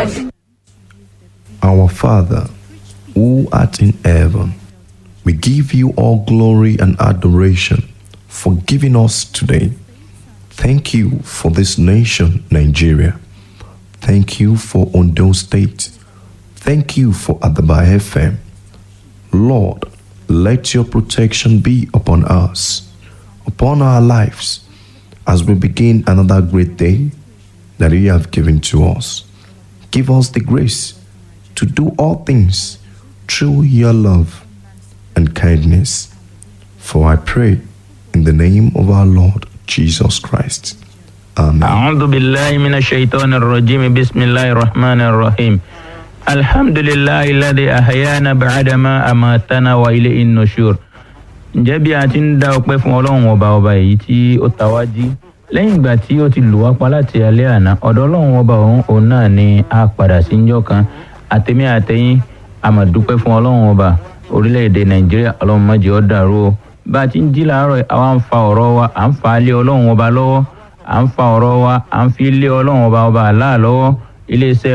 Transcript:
Our Father, who art in heaven, we give you all glory and adoration for giving us today. Thank you for this nation, Nigeria. Thank you for Ondo State. Thank you for Adaba FM. Lord, let your protection be upon us, upon our lives, as we begin another great day that you have given to us. Give us the grace to do all things through your love and kindness. For I pray in the name of our Lord Jesus Christ. Amen. أعوذ بالله من الشيطان الرجيم بسم الله الرحمن الرحيم الحمد لله الذي أحيانا بعدما أماتنا وإليه النشور. Ǹjẹ́ bí a ti ń dá ọpẹ́ fún Ọlọ́run ọba èyí tí ó ta wá jí lẹ́yìn ìgbà tí ó ti lù wá pa láti alẹ́ àná, ọ̀dọ̀ Ọlọ́run ọba òun náà ni a padà sí njọ́ kan. Àtẹ̀mí àtẹ̀yìn a máa dúpẹ́ fún Ọlọ́run ọba orílẹ̀-èdè Nàìjíríà. Ọlọ́run má jẹ́ ó dàrú o. Bá a ti ń jí láàárọ̀ àwa ń fa ọ̀rọ̀ wa à ń fa lé Ọlọ́run ọba lọ́wọ́, à ń fa ọ̀rọ̀ wa à ń fi lé Ọlọ́run ọba Allah lọ́wọ́. Ilé iṣẹ́